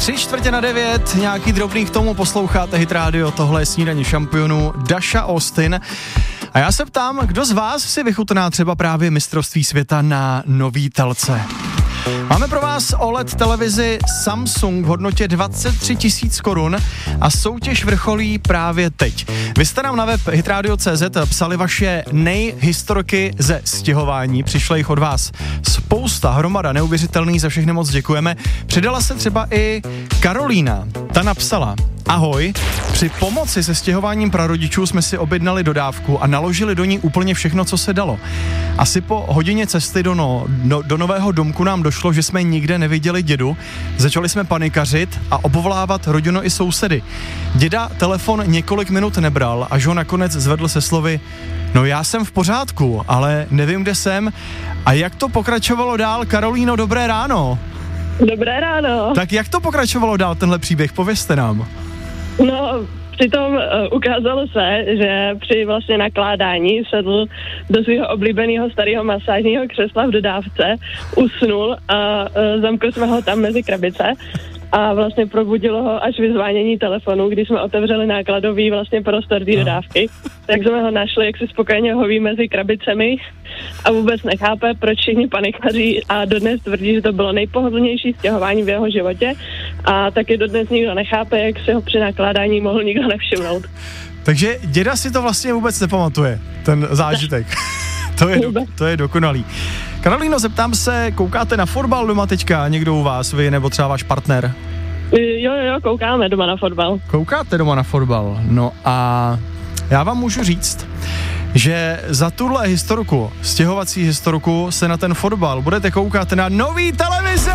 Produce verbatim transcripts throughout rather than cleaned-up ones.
Tři čtvrtě na devět, nějaký drobný k tomu, posloucháte Hit Radio, tohle je Snídaně šampionů, Dasha Austin. A já se ptám, kdo z vás si vychutná třeba právě mistrovství světa na nový telce? Máme pro vás O L E D televizi Samsung v hodnotě dvacet tři tisíc korun a soutěž vrcholí právě teď. Vy jste nám na web hitradio tečka cé zet psali vaše nejhistorky ze stěhování, přišlo jich od vás spousta, hromada, neuvěřitelný, za všechny moc děkujeme. Přidala se třeba i Karolína, ta napsala: Ahoj, při pomoci se stěhováním prarodičů jsme si objednali dodávku a naložili do ní úplně všechno, co se dalo. Asi po hodině cesty do, no, no, do nového domku nám došlo, že jsme nikde neviděli dědu. Začali jsme panikařit a obvolávat rodinu i sousedy. Děda telefon několik minut nebral, až ho nakonec zvedl se slovy: No já jsem v pořádku, ale nevím, kde jsem. A jak to pokračovalo dál? Karolíno, dobré ráno. Dobré ráno. Tak jak to pokračovalo dál, tenhle příběh? Povězte nám. No, přitom uh, ukázalo se, že při vlastně nakládání sedl do svého oblíbeného starého masážního křesla v dodávce, usnul a uh, zamkli jsme ho tam mezi krabice a vlastně probudilo ho až vyzvánění telefonu, když jsme otevřeli nákladový vlastně prostor té dodávky. Tak jsme ho našli, jak si spokojeně hoví mezi krabicemi a vůbec nechápe, proč všichni panikaří a dodnes tvrdí, že to bylo nejpohodlnější stěhování v jeho životě a taky dodnes nikdo nechápe, jak se ho při nakládání mohl nikdo nevšimnout. Takže děda si to vlastně vůbec nepamatuje, ten zážitek. to, je do, to je dokonalý. Karolíno, zeptám se, koukáte na fotbal doma teďka, někdo u vás, vy nebo třeba váš partner? Jo, jo, jo, koukáme doma na fotbal. Koukáte doma na fotbal, no a já vám můžu říct, že za tuhle historku, stěhovací historku, se na ten fotbal budete koukat na nový televizi!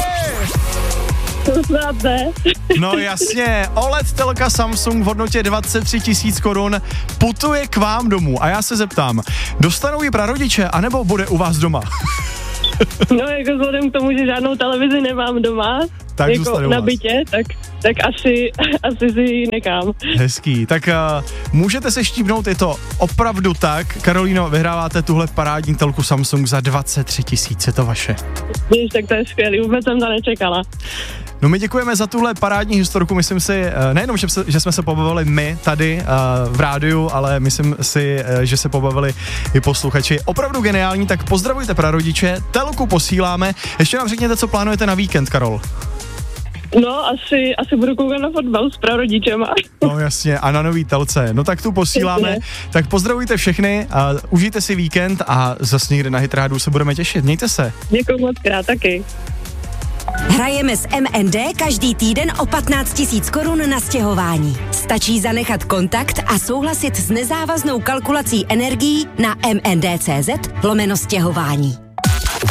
To snad ne. No jasně, O L E D telka Samsung v hodnotě dvacet tři tisíc korun putuje k vám domů a já se zeptám, dostanou ji prarodiče, anebo bude u vás doma? No jako vzhledem k tomu, že žádnou televizi nemám doma, tak jako na bytě, tak, tak asi, asi si ji nekám. Hezký, tak uh, můžete se štípnout, je to opravdu tak. Karolíno, vyhráváte tuhle parádní telku Samsung za dvacet tři tisíc, je to vaše. Víš, tak to je skvělý, vůbec jsem to nečekala. No my děkujeme za tuhle parádní historku, myslím si, nejenom, že, že jsme se pobavili my tady uh, v rádiu, ale myslím si, uh, že se pobavili i posluchači. Opravdu geniální, tak pozdravujte prarodiče, telku posíláme. Ještě nám řekněte, co plánujete na víkend, Karol. No, asi, asi budu koukat na fotbal s prarodičema. No jasně, a na nový telce. No tak tu posíláme. Jasně. Tak pozdravujte všechny, a užijte si víkend a zase někde na Hit Radio se budeme těšit. Mějte se. Děkuji moc krát taky. Hrajeme s M N D každý týden o patnáct tisíc korun na stěhování. Stačí zanechat kontakt a souhlasit s nezávaznou kalkulací energií na mnd tečka cz lomeno stěhování.